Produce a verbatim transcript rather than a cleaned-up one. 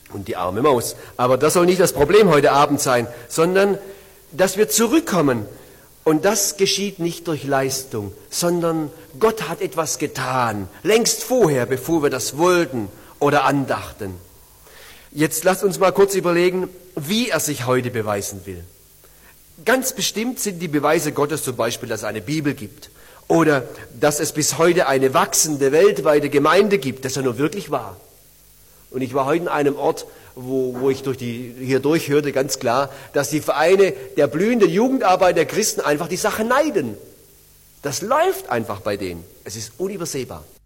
und die arme Maus. Aber das soll nicht das Problem heute Abend sein, sondern dass wir zurückkommen. Und das geschieht nicht durch Leistung, sondern Gott hat etwas getan, längst vorher, bevor wir das wollten oder andachten. Jetzt lasst uns mal kurz überlegen, wie er sich heute beweisen will. Ganz bestimmt sind die Beweise Gottes zum Beispiel, dass es eine Bibel gibt oder dass es bis heute eine wachsende weltweite Gemeinde gibt. Das ist ja nur wirklich wahr. Und ich war heute in einem Ort, wo, wo ich durch die, hier durchhörte, ganz klar, dass die Vereine der blühenden Jugendarbeit der Christen einfach die Sache neiden. Das läuft einfach bei denen. Es ist unübersehbar.